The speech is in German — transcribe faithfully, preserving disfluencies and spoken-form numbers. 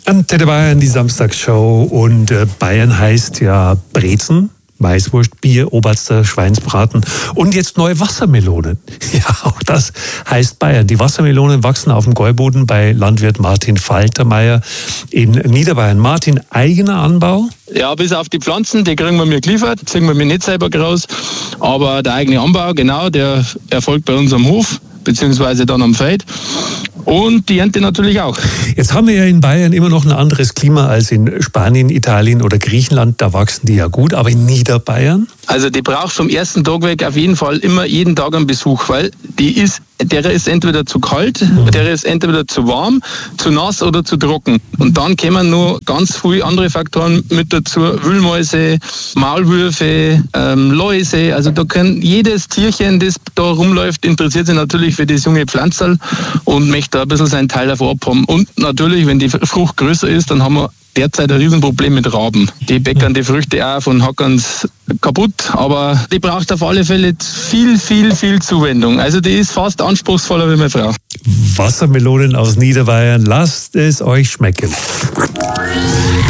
Antenne Bayern, die Samstagsshow, und äh, Bayern heißt ja Brezen, Weißwurst, Bier, Oberster, Schweinsbraten und jetzt neue Wassermelonen. Ja, auch das heißt Bayern. Die Wassermelonen wachsen auf dem Gäuboden bei Landwirt Martin Faltermeier in Niederbayern. Martin, eigener Anbau? Ja, bis auf die Pflanzen, die kriegen wir mir geliefert, ziehen wir mir nicht selber raus. Aber der eigene Anbau, genau, der erfolgt bei uns am Hof, beziehungsweise dann am Feld. Und die Ernte natürlich auch. Jetzt haben wir ja in Bayern immer noch ein anderes Klima als in Spanien, Italien oder Griechenland. Da wachsen die ja gut, aber in Niederbayern? Also die braucht vom ersten Tag weg auf jeden Fall immer jeden Tag einen Besuch, weil die ist, der ist entweder zu kalt, mhm. der ist entweder zu warm, zu nass oder zu trocken. Und dann kommen noch ganz viele andere Faktoren mit dazu. Wühlmäuse, Maulwürfe, ähm, Läuse. Also da können jedes Tierchen, das da rumläuft, interessiert sich natürlich für das junge Pflanzerl und möchte da ein bisschen seinen Teil davon abhaben. Und natürlich, wenn die Frucht größer ist, dann haben wir derzeit ein Riesenproblem mit Raben. Die bäckern die Früchte auf und hackern es kaputt, aber die braucht auf alle Fälle viel, viel, viel Zuwendung. Also die ist fast anspruchsvoller wie meine Frau. Wassermelonen aus Niederbayern, lasst es euch schmecken.